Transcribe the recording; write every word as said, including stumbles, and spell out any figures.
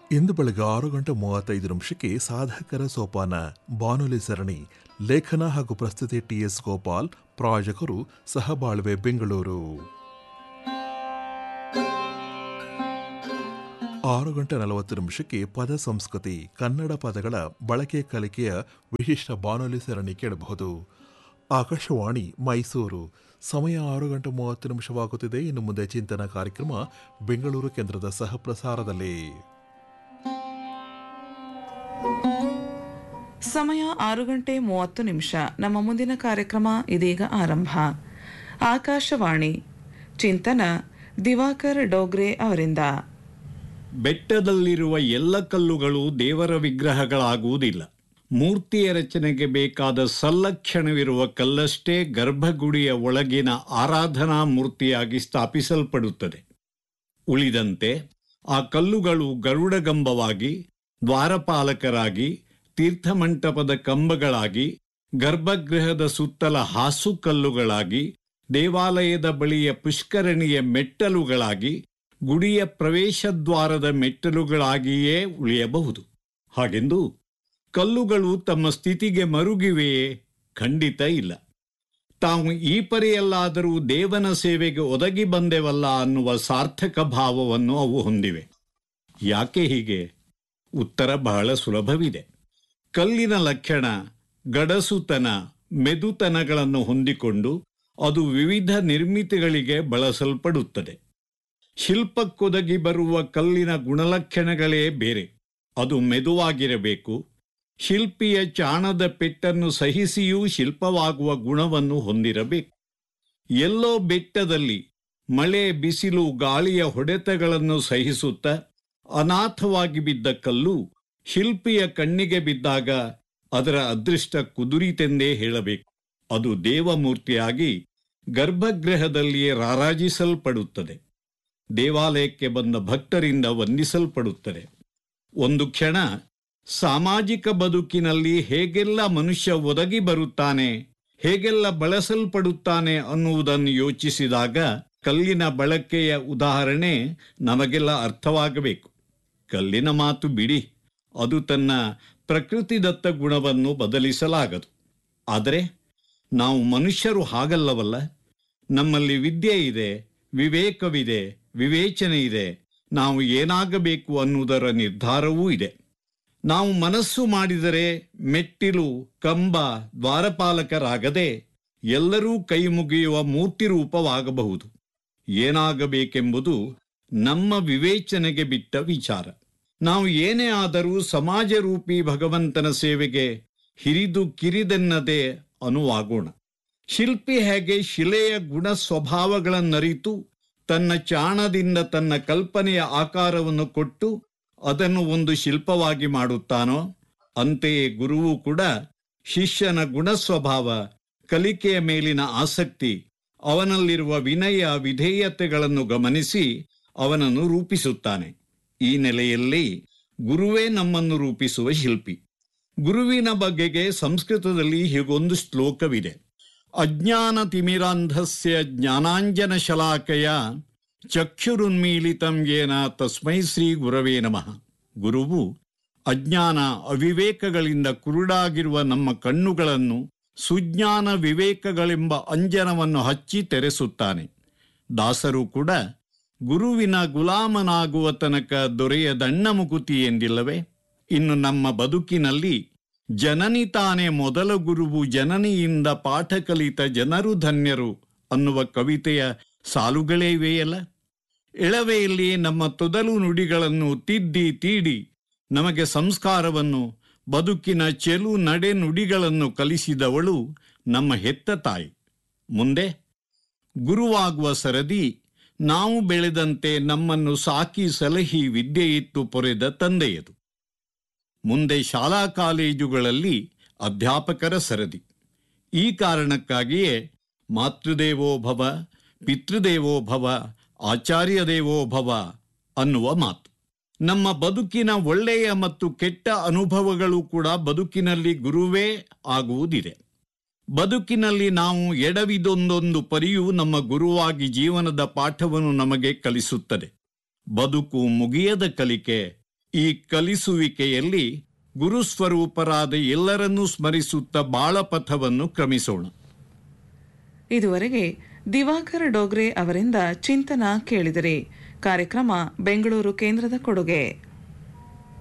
ಇಂದು ಬೆಳಗ್ಗೆ ಆರು ಗಂಟೆ ಮೂವತ್ತೈದು ನಿಮಿಷಕ್ಕೆ ಸಾಧಕರ ಸೋಪಾನ ಬಾನುಲಿ ಸರಣಿ ಲೇಖನ ಹಾಗೂ ಪ್ರಸ್ತುತಿ ಟಿಎಸ್ ಗೋಪಾಲ್, ಪ್ರಾಯೋಜಕರು ಸಹಬಾಳ್ವೆ ಬೆಂಗಳೂರು. ಆರು ಗಂಟೆ ನಲವತ್ತು ನಿಮಿಷಕ್ಕೆ ಪದ ಸಂಸ್ಕೃತಿ, ಕನ್ನಡ ಪದಗಳ ಬಳಕೆ ಕಲಿಕೆಯ ವಿಶಿಷ್ಟ ಬಾನುಲಿ ಸರಣಿ ಕೇಳಬಹುದು. ಆಕಾಶವಾಣಿ ಮೈಸೂರು. ಸಮಯ ಆರು ಗಂಟೆ ಮೂವತ್ತು ನಿಮಿಷವಾಗುತ್ತಿದೆ. ಇನ್ನು ಮುಂದೆ ಚಿಂತನ ಕಾರ್ಯಕ್ರಮ ಬೆಂಗಳೂರು ಕೇಂದ್ರದ ಸಹಪ್ರಸಾರದಲ್ಲಿ. ಸಮಯ ಆರು ಗಂಟೆ ಮೂವತ್ತು ನಿಮಿಷ. ನಮ್ಮ ಮುಂದಿನ ಕಾರ್ಯಕ್ರಮ ಇದೀಗ ಆರಂಭ. ಆಕಾಶವಾಣಿ ಚಿಂತನ ದಿವಾಕರ್ ಡೋಗ್ರೆ ಅವರಿಂದ. ಬೆಟ್ಟದಲ್ಲಿರುವ ಎಲ್ಲ ಕಲ್ಲುಗಳು ದೇವರ ವಿಗ್ರಹಗಳಾಗುವುದಿಲ್ಲ. ಮೂರ್ತಿಯ ರಚನೆಗೆ ಬೇಕಾದ ಸಲ್ಲಕ್ಷಣವಿರುವ ಕಲ್ಲಷ್ಟೇ ಗರ್ಭಗುಡಿಯ ಒಳಗಿನ ಆರಾಧನಾ ಮೂರ್ತಿಯಾಗಿ ಸ್ಥಾಪಿಸಲ್ಪಡುತ್ತದೆ. ಉಳಿದಂತೆ ಆ ಕಲ್ಲುಗಳು ಗರುಡಗಂಬವಾಗಿ, ದ್ವಾರಪಾಲಕರಾಗಿ, ತೀರ್ಥಮಂಟಪದ ಕಂಬಗಳಾಗಿ, ಗರ್ಭಗೃಹದ ಸುತ್ತಲ ಹಾಸು ಕಲ್ಲುಗಳಾಗಿ, ದೇವಾಲಯದ ಬಳಿಯ ಪುಷ್ಕರಣಿಯ ಮೆಟ್ಟಲುಗಳಾಗಿ, ಗುಡಿಯ ಪ್ರವೇಶದ್ವಾರದ ಮೆಟ್ಟಲುಗಳಾಗಿಯೇ ಉಳಿಯಬಹುದು. ಹಾಗೆಂದು ಕಲ್ಲುಗಳು ತಮ್ಮ ಸ್ಥಿತಿಗೆ ಮರುಗಿವೆಯೇ? ಖಂಡಿತ ಇಲ್ಲ. ತಾವು ಈ ಪರಿಯಲ್ಲಾದರೂ ದೇವನ ಸೇವೆಗೆ ಒದಗಿ ಬಂದೆವಲ್ಲ ಅನ್ನುವ ಸಾರ್ಥಕ ಭಾವವನ್ನು ಅವು ಹೊಂದಿವೆ. ಯಾಕೆ ಹೀಗೆ? ಉತ್ತರ ಬಹಳ ಸುಲಭವಿದೆ. ಕಲ್ಲಿನ ಲಕ್ಷಣ ಗಡಸುತನ, ಮೆದುತನಗಳನ್ನು ಹೊಂದಿಕೊಂಡು ಅದು ವಿವಿಧ ನಿರ್ಮಿತಿಗಳಿಗೆ ಬಳಸಲ್ಪಡುತ್ತದೆ. ಶಿಲ್ಪಕ್ಕೊದಗಿ ಬರುವ ಕಲ್ಲಿನ ಗುಣಲಕ್ಷಣಗಳೇ ಬೇರೆ. ಅದು ಮೆದುವಾಗಿರಬೇಕು. ಶಿಲ್ಪಿಯ ಚಾಣದ ಪೆಟ್ಟನ್ನು ಸಹಿಸಿಯೂ ಶಿಲ್ಪವಾಗುವ ಗುಣವನ್ನು ಹೊಂದಿರಬೇಕು. ಎಲ್ಲೋ ಬೆಟ್ಟದಲ್ಲಿ ಮಳೆ, ಬಿಸಿಲು, ಗಾಳಿಯ ಹೊಡೆತಗಳನ್ನು ಸಹಿಸುತ್ತಾ ಅನಾಥವಾಗಿ ಬಿದ್ದ ಕಲ್ಲು ಶಿಲ್ಪಿಯ ಕಣ್ಣಿಗೆ ಬಿದ್ದಾಗ ಅದರ ಅದೃಷ್ಟ ಕುದುರಿತೆಂದೇ ಹೇಳಬೇಕು. ಅದು ದೇವಮೂರ್ತಿಯಾಗಿ ಗರ್ಭಗೃಹದಲ್ಲಿಯೇ ರಾರಾಜಿಸಲ್ಪಡುತ್ತದೆ. ದೇವಾಲಯಕ್ಕೆ ಬಂದ ಭಕ್ತರಿಂದ ವಂದಿಸಲ್ಪಡುತ್ತದೆ. ಒಂದು ಕ್ಷಣ ಸಾಮಾಜಿಕ ಬದುಕಿನಲ್ಲಿ ಹೇಗೆಲ್ಲ ಮನುಷ್ಯ ಒದಗಿ ಬರುತ್ತಾನೆ, ಹೇಗೆಲ್ಲ ಬಳಸಲ್ಪಡುತ್ತಾನೆ ಅನ್ನುವುದನ್ನು ಯೋಚಿಸಿದಾಗ ಕಲ್ಲಿನ ಬಳಕೆಯ ಉದಾಹರಣೆ ನಮಗೆಲ್ಲ ಅರ್ಥವಾಗಬೇಕು. ಕಲ್ಲಿನ ಮಾತು ಬಿಡಿ, ಅದು ತನ್ನ ಪ್ರಕೃತಿದತ್ತ ಗುಣವನ್ನು ಬದಲಿಸಲಾಗದು. ಆದರೆ ನಾವು ಮನುಷ್ಯರು ಹಾಗಲ್ಲವಲ್ಲ. ನಮ್ಮಲ್ಲಿ ವಿದ್ಯೆ ಇದೆ, ವಿವೇಕವಿದೆ, ವಿವೇಚನೆ ಇದೆ. ನಾವು ಏನಾಗಬೇಕು ಅನ್ನುವುದರ ನಿರ್ಧಾರವೂ ಇದೆ. ನಾವು ಮನಸ್ಸು ಮಾಡಿದರೆ ಮೆಟ್ಟಿಲು, ಕಂಬ, ದ್ವಾರಪಾಲಕರಾಗದೆ ಎಲ್ಲರೂ ಕೈ ಮುಗಿಯುವ ಮೂರ್ತಿ ರೂಪವಾಗಬಹುದು. ಏನಾಗಬೇಕೆಂಬುದು ನಮ್ಮ ವಿವೇಚನೆಗೆ ಬಿಟ್ಟ ವಿಚಾರ. ನಾವು ಏನೇ ಆದರೂ ಸಮಾಜರೂಪಿ ಭಗವಂತನ ಸೇವೆಗೆ ಹಿರಿದು ಕಿರಿದೆನ್ನದೆ ಅನುವಾಗೋಣ. ಶಿಲ್ಪಿ ಹೇಗೆ ಶಿಲೆಯ ಗುಣ ಸ್ವಭಾವಗಳನ್ನರಿತು ತನ್ನ ಚಾಣದಿಂದ ತನ್ನ ಕಲ್ಪನೆಯ ಆಕಾರವನ್ನು ಕೊಟ್ಟು ಅದನ್ನು ಒಂದು ಶಿಲ್ಪವಾಗಿ ಮಾಡುತ್ತಾನೋ, ಅಂತೆಯೇ ಗುರುವು ಕೂಡ ಶಿಷ್ಯನ ಗುಣಸ್ವಭಾವ, ಕಲಿಕೆಯ ಮೇಲಿನ ಆಸಕ್ತಿ, ಅವನಲ್ಲಿರುವ ವಿನಯ, ವಿಧೇಯತೆಗಳನ್ನು ಗಮನಿಸಿ ಅವನನ್ನು ರೂಪಿಸುತ್ತಾನೆ. ಈ ನೆಲೆಯಲ್ಲಿ ಗುರುವೇ ನಮ್ಮನ್ನು ರೂಪಿಸುವ ಶಿಲ್ಪಿ. ಗುರುವಿನ ಬಗೆಗೆ ಸಂಸ್ಕೃತದಲ್ಲಿ ಹೀಗೊಂದು ಶ್ಲೋಕವಿದೆ. ಅಜ್ಞಾನ ತಿಮಿರಾಂಧಸ್ಯ ಜ್ಞಾನಾಂಜನ ಶಲಾಕಯ ಚಕ್ಷುರುನ್ಮೀಲಿತಂ ಯೇನ ತಸ್ಮೈ ಶ್ರೀ ಗುರವೇ ನಮಃ. ಗುರುವು ಅಜ್ಞಾನ, ಅವಿವೇಕಗಳಿಂದ ಕುರುಡಾಗಿರುವ ನಮ್ಮ ಕಣ್ಣುಗಳನ್ನು ಸುಜ್ಞಾನ ವಿವೇಕಗಳೆಂಬ ಅಂಜನವನ್ನು ಹಚ್ಚಿ ತೆರೆಸುತ್ತಾನೆ. ದಾಸರು ಕೂಡ ಗುರುವಿನ ಗುಲಾಮನಾಗುವ ತನಕ ದೊರೆಯದಣ್ಣ ಮುಕುತಿ ಎಂದಿಲ್ಲವೇ? ಇನ್ನು ನಮ್ಮ ಬದುಕಿನಲ್ಲಿ ಜನನಿ ತಾನೇ ಮೊದಲ ಗುರುವು, ಜನನಿಯಿಂದ ಪಾಠ ಕಲಿತ ಜನರು ಧನ್ಯರು ಅನ್ನುವ ಕವಿತೆಯ ಸಾಲುಗಳೇ ಇವೆಯಲ್ಲ. ಎಳವೆಯಲ್ಲಿ ನಮ್ಮ ತೊದಲು ನುಡಿಗಳನ್ನು ತಿದ್ದಿ ತೀಡಿ ನಮಗೆ ಸಂಸ್ಕಾರವನ್ನು, ಬದುಕಿನ ಚೆಲು ನಡೆ ನುಡಿಗಳನ್ನು ಕಲಿಸಿದವಳು ನಮ್ಮ ಹೆತ್ತ ತಾಯಿ. ಮುಂದೆ ಗುರುವಾಗುವ ಸರದಿ ನಾವು ಬೆಳೆದಂತೆ ನಮ್ಮನ್ನು ಸಾಕಿ ಸಲಹಿ ವಿದ್ಯೆಯಿತ್ತು ಪೊರೆದ ತಂದೆಯದು. ಮುಂದೆ ಶಾಲಾ ಕಾಲೇಜುಗಳಲ್ಲಿ ಅಧ್ಯಾಪಕರ ಸರದಿ. ಈ ಕಾರಣಕ್ಕಾಗಿಯೇ ಮಾತೃದೇವೋ ಭವ, ಪಿತೃದೇವೋ ಭವ, ಆಚಾರ್ಯ ದೇವೋ ಭವ ಅನ್ನುವ ಮಾತು. ನಮ್ಮ ಬದುಕಿನ ಒಳ್ಳೆಯ ಮತ್ತು ಕೆಟ್ಟ ಅನುಭವಗಳು ಕೂಡ ಬದುಕಿನಲ್ಲಿ ಗುರುವೇ ಆಗುವುದಿದೆ. ಬದುಕಿನಲ್ಲಿ ನಾವು ಎಡವಿದೊಂದೊಂದು ಪರಿಯು ನಮ್ಮ ಗುರುವಾಗಿ ಜೀವನದ ಪಾಠವನ್ನು ನಮಗೆ ಕಲಿಸುತ್ತದೆ. ಬದುಕು ಮುಗಿಯದ ಕಲಿಕೆ, ಈ ಕಲಿಸುವಿಕೆಯಲ್ಲಿ ಗುರುಸ್ವರೂಪರಾದ ಎಲ್ಲರನ್ನೂ ಸ್ಮರಿಸುತ್ತಾ ಬಾಳಪಥವನ್ನು ಕ್ರಮಿಸೋಣ. ಇದುವರೆಗೆ ದಿವಾಕರ್ ಡೋಗ್ರೆ ಅವರಿಂದ ಚಿಂತನ ಕೇಳಿದಿರಿ. ಕಾರ್ಯಕ್ರಮ ಬೆಂಗಳೂರು ಕೇಂದ್ರದ ಕೊಡುಗೆ.